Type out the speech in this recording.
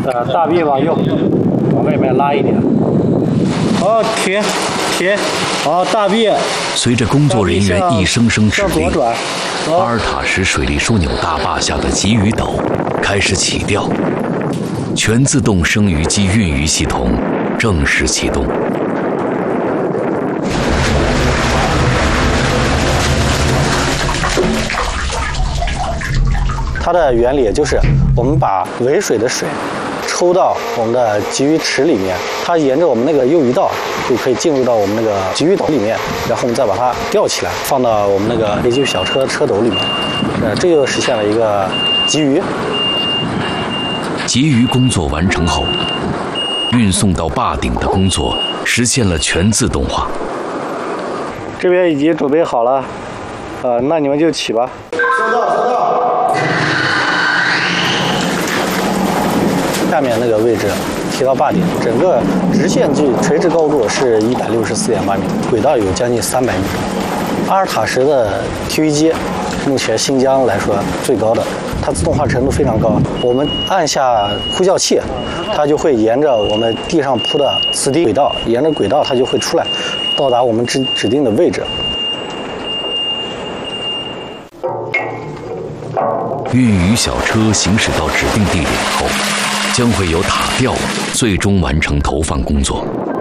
大臂往右，往外面拉一点。好，停，好，大臂。 随着工作人员一声声指令，阿尔塔什水利枢纽大坝下的鲫鱼岛开始起吊，全自动生鱼机运鱼系统正式启动。 它的原理就是我们把尾水的水抽到我们的鲫鱼池里面，它沿着我们那个幼鱼道就可以进入到我们那个鲫鱼斗里面，然后我们再把它吊起来，放到我们那个 A9小车车斗里面。这就实现了一个鲫鱼。 鲫鱼工作完成后，运送到坝顶的工作实现了全自动化。 这边已经准备好了，那你们就起吧。收到。下面那个位置提到坝顶，整个直线距垂直高度是164.8米，轨道有将近300米。阿尔塔什的 TV 机，目前新疆来说最高的，它自动化程度非常高。我们按下呼叫器，它就会沿着我们地上铺的磁滴轨道，沿着轨道它就会出来，到达我们指定的位置。 运鱼小车行驶到指定地点后，将会由塔吊最终完成投放工作。